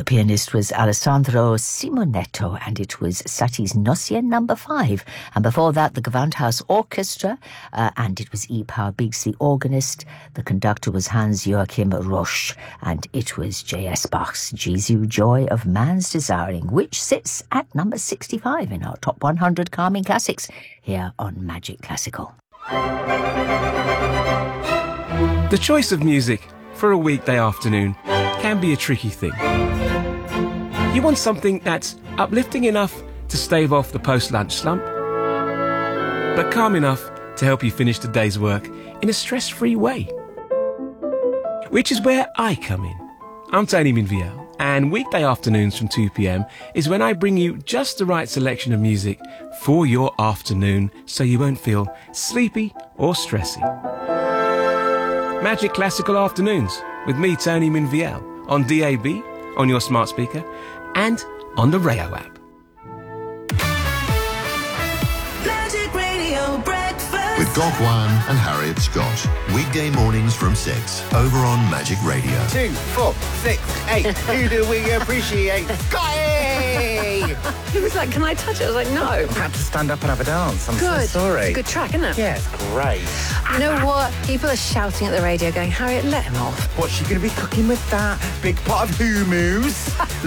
The pianist was Alessandro Simonetto, and it was Satie's Nocia No. 5. And before that, the Gewandhaus Orchestra, and it was E. Power Biggs, the organist. The conductor was Hans-Joachim Roche, and it was J.S. Bach's Jesu Joy of Man's Desiring, which sits at number 65 in our top 100 calming classics here on Magic Classical. The choice of music for a weekday afternoon can be a tricky thing. You want something that's uplifting enough to stave off the post-lunch slump, but calm enough to help you finish the day's work in a stress-free way. Which is where I come in. I'm Tony Minviel, and weekday afternoons from 2 p.m. is when I bring you just the right selection of music for your afternoon so you won't feel sleepy or stressy. Magic Classical Afternoons with me, Tony Minviel, on DAB, on your smart speaker, and on the Rayo app. Magic Radio Breakfast With Gok Wan and Harriet Scott. Weekday mornings from 6 over on Magic Radio. 2, 4, 6, 8. Who do we appreciate? Scotty! He was like, can I touch it? I was like, no. I had to stand up and have a dance. I'm Good. so sorry. It's a good track, isn't it? Yeah, it's great. You know what? People are shouting at the radio going, Harriet, let him off. What's she going to be cooking with that? Big pot of hummus?